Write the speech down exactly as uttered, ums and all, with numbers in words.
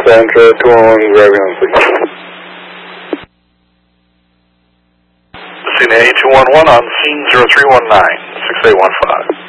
Los Angeles two one one, Gravity, please. C N A two one one on scene zero three one nine, six eight one five.